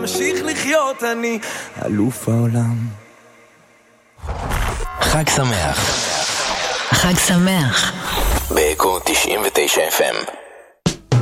אמשיך לחיות, אני אלוף העולם. חג שמח. חג שמח. באקו 99 FM.